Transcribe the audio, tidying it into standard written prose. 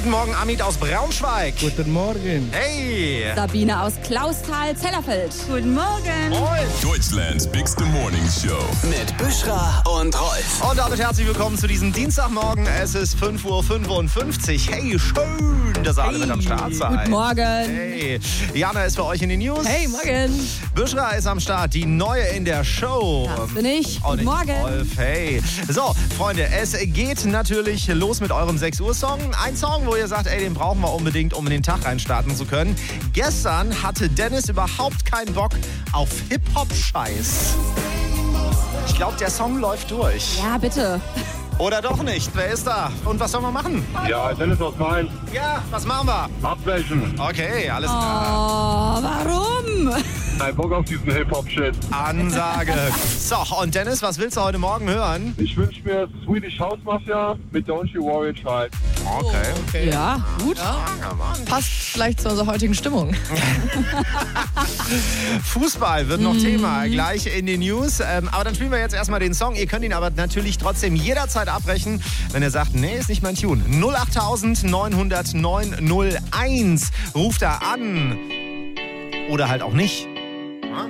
Guten Morgen, Amit aus Braunschweig. Guten Morgen. Hey. Sabine aus Clausthal-Zellerfeld. Guten Morgen. Moin. Deutschlands Bigste Morning Show. Mit Büschra und Rolf. Und damit herzlich willkommen zu diesem Dienstagmorgen. Es ist 5:55 Uhr. Hey, schön, dass ihr alle mit am Start seid. Guten Morgen. Hey. Jana ist für euch in den News. Hey, morgen. Büschra ist am Start, die Neue in der Show. Das bin ich. Und Guten Morgen. Rolf, hey. So, Freunde, es geht natürlich los mit eurem 6 Uhr Song. Ein Song, wo ihr sagt, ey, den brauchen wir unbedingt, um in den Tag reinstarten zu können. Gestern hatte Dennis überhaupt keinen Bock auf Hip-Hop-Scheiß. Ich glaube, der Song läuft durch. Ja, bitte. Oder doch nicht? Wer ist da? Und was sollen wir machen? Ja, Dennis aus Mainz. Ja, was machen wir? Abbrechen. Okay, alles Oh, klar. warum? Kein Bock auf diesen Hip-Hop-Shit. Ansage. So, und Dennis, was willst du heute Morgen hören? Ich wünsche mir Swedish House Mafia mit Don't You Worry Child. Okay. Ja, gut. Passt vielleicht zu unserer heutigen Stimmung. Fußball wird noch Thema, gleich in den News. Aber dann spielen wir jetzt erstmal den Song. Ihr könnt ihn aber natürlich trotzdem jederzeit abbrechen, wenn ihr sagt, nee, ist nicht mein Tune. 08900 901. Ruft da an. Oder halt auch nicht.